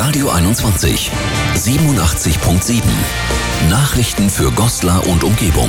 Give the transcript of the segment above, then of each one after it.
Radio 21 87.7. Nachrichten für Goslar und Umgebung.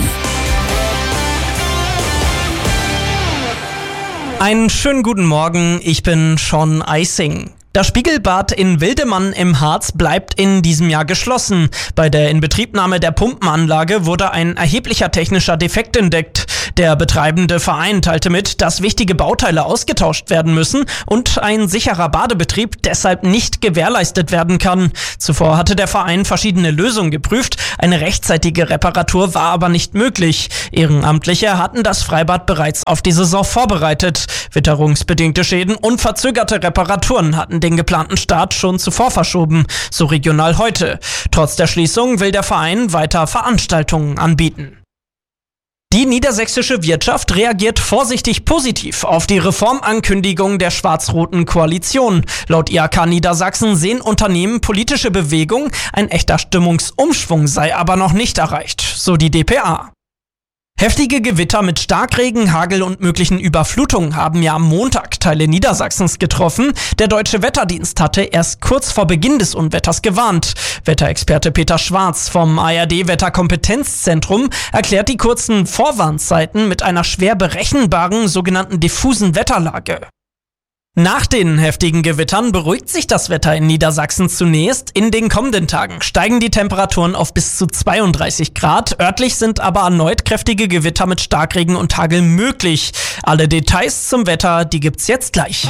Einen schönen guten Morgen, ich bin Sean Eising. Das Spiegelbad in Wildemann im Harz bleibt in diesem Jahr geschlossen. Bei der Inbetriebnahme der Pumpenanlage wurde ein erheblicher technischer Defekt entdeckt. Der betreibende Verein teilte mit, dass wichtige Bauteile ausgetauscht werden müssen und ein sicherer Badebetrieb deshalb nicht gewährleistet werden kann. Zuvor hatte der Verein verschiedene Lösungen geprüft, eine rechtzeitige Reparatur war aber nicht möglich. Ehrenamtliche hatten das Freibad bereits auf die Saison vorbereitet. Witterungsbedingte Schäden und verzögerte Reparaturen hatten den geplanten Start schon zuvor verschoben, so Regional heute. Trotz der Schließung will der Verein weiter Veranstaltungen anbieten. Die niedersächsische Wirtschaft reagiert vorsichtig positiv auf die Reformankündigung der schwarz-roten Koalition. Laut IHK Niedersachsen sehen Unternehmen politische Bewegung, ein echter Stimmungsumschwung sei aber noch nicht erreicht, so die dpa. Heftige Gewitter mit Starkregen, Hagel und möglichen Überflutungen haben ja am Montag Teile Niedersachsens getroffen. Der Deutsche Wetterdienst hatte erst kurz vor Beginn des Unwetters gewarnt. Wetterexperte Peter Schwarz vom ARD-Wetterkompetenzzentrum erklärt die kurzen Vorwarnzeiten mit einer schwer berechenbaren sogenannten diffusen Wetterlage. Nach den heftigen Gewittern beruhigt sich das Wetter in Niedersachsen zunächst. In den kommenden Tagen steigen die Temperaturen auf bis zu 32 Grad. Örtlich sind aber erneut kräftige Gewitter mit Starkregen und Hagel möglich. Alle Details zum Wetter, die gibt's jetzt gleich.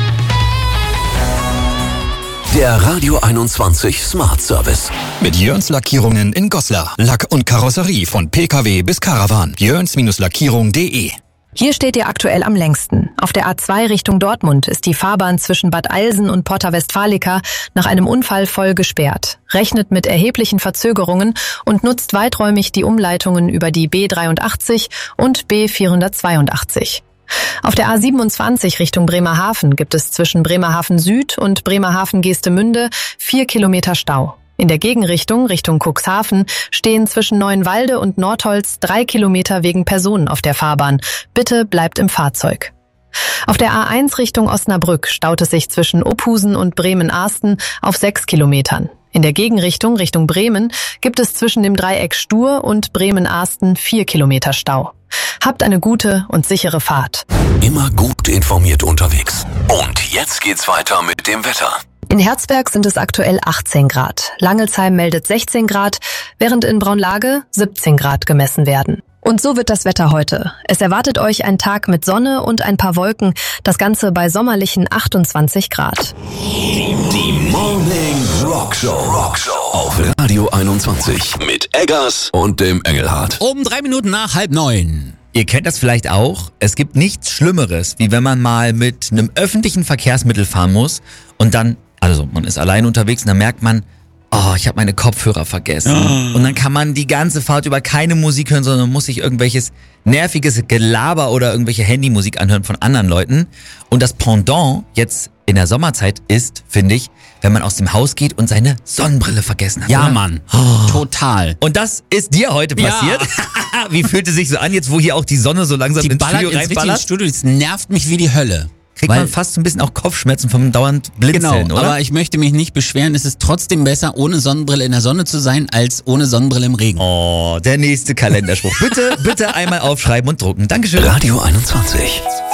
Der Radio 21 Smart Service. Mit Jörns Lackierungen in Goslar. Lack und Karosserie von PKW bis Caravan. jörns-lackierung.de. Hier steht ihr aktuell am längsten. Auf der A2 Richtung Dortmund ist die Fahrbahn zwischen Bad Eilsen und Porta Westfalica nach einem Unfall voll gesperrt. Rechnet mit erheblichen Verzögerungen und nutzt weiträumig die Umleitungen über die B83 und B482. Auf der A27 Richtung Bremerhaven gibt es zwischen Bremerhaven Süd und Bremerhaven Geestemünde 4 Kilometer Stau. In der Gegenrichtung, Richtung Cuxhaven, stehen zwischen Neuenwalde und Nordholz 3 Kilometer wegen Personen auf der Fahrbahn. Bitte bleibt im Fahrzeug. Auf der A1 Richtung Osnabrück staut es sich zwischen Ophusen und Bremen-Arsten auf 6 Kilometern. In der Gegenrichtung, Richtung Bremen, gibt es zwischen dem Dreieck Stur und Bremen-Arsten 4 Kilometer Stau. Habt eine gute und sichere Fahrt. Immer gut informiert unterwegs. Und jetzt geht's weiter mit dem Wetter. In Herzberg sind es aktuell 18 Grad. Langelsheim meldet 16 Grad, während in Braunlage 17 Grad gemessen werden. Und so wird das Wetter heute. Es erwartet euch ein Tag mit Sonne und ein paar Wolken, das Ganze bei sommerlichen 28 Grad. Die Morning Rockshow auf Radio 21 mit Eggers und dem Engelhardt. Um 3 Minuten nach 8:30. Ihr kennt das vielleicht auch. Es gibt nichts Schlimmeres, wie wenn man mal mit einem öffentlichen Verkehrsmittel fahren muss und dann, also man ist allein unterwegs und dann merkt man, oh, ich habe meine Kopfhörer vergessen. Und dann kann man die ganze Fahrt über keine Musik hören, sondern muss sich irgendwelches nerviges Gelaber oder irgendwelche Handymusik anhören von anderen Leuten. Und das Pendant jetzt in der Sommerzeit ist, finde ich, wenn man aus dem Haus geht und seine Sonnenbrille vergessen hat. Ja, oder? Mann. Total. Und das ist dir heute passiert. Ja. Wie fühlt es sich so an, jetzt wo hier auch die Sonne so langsam Die ins ballert Studio ins richtige reinballert? Studio, das nervt mich wie die Hölle. Kriegt man fast so ein bisschen auch Kopfschmerzen vom dauernd Blinzeln, Genau, oder? aber ich möchte mich nicht beschweren. Es ist trotzdem besser, ohne Sonnenbrille in der Sonne zu sein, als ohne Sonnenbrille im Regen. Oh, der nächste Kalenderspruch. Bitte einmal aufschreiben und drucken. Dankeschön. Radio 21.